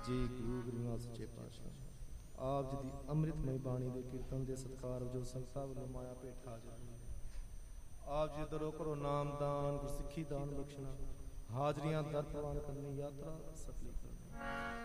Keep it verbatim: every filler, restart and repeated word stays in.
ਜੀ ਗੁਰੂ ਗ੍ਰੰਥ ਸੱਚੇ ਪਾਤਸ਼ਾਹ ਆਪ ਜੀ ਦੀ ਅੰਮ੍ਰਿਤਮਈ ਬਾਣੀ ਦੇ ਕੀਰਤਨ ਦੇ ਸਤਿਕਾਰ ਵਜੋਂ ਸੰਗਤਾਂ ਵੱਲੋਂ ਮਾਇਆ ਭੇਟ ਹਾਜ਼ਰ ਹੋਈ ਹੈ। ਆਪ ਜੀ ਦਰੋਂ ਕਰੋ ਨਾਮਦਾਨ, ਗੁਰਸਿੱਖੀ ਦਾਨ ਬਖਸ਼ਣਾ, ਹਾਜ਼ਰੀਆਂ ਦਰ ਪ੍ਰਵਾਨ ਕਰਨੀ, ਯਾਤਰਾ ਸਫਲੀ ਕਰਨੀ।